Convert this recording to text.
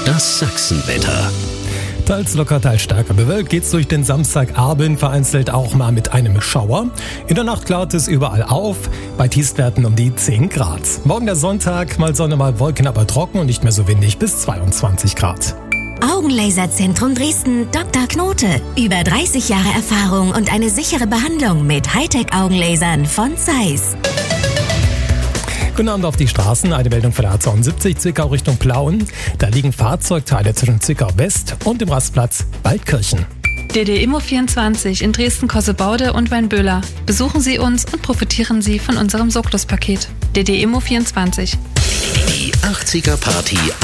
Das Sachsenwetter. Teils locker, teils stärker bewölkt geht's durch den Samstagabend, vereinzelt auch mal mit einem Schauer. In der Nacht klart es überall auf, bei Tiefstwerten um die 10 Grad. Morgen der Sonntag, mal Sonne, mal Wolken, aber trocken und nicht mehr so windig, bis 22 Grad. Augenlaserzentrum Dresden Dr. Knote. Über 30 Jahre Erfahrung und eine sichere Behandlung mit Hightech-Augenlasern von Zeiss. Guten Abend auf die Straßen. Eine Meldung von der A72 Zwickau Richtung Plauen. Da liegen Fahrzeugteile zwischen Zwickau West und dem Rastplatz Waldkirchen. DD Immo24 in Dresden-Kossebaude und Weinböhler. Besuchen Sie uns und profitieren Sie von unserem Sorglos-Paket. DD Immo24. Die 80er Party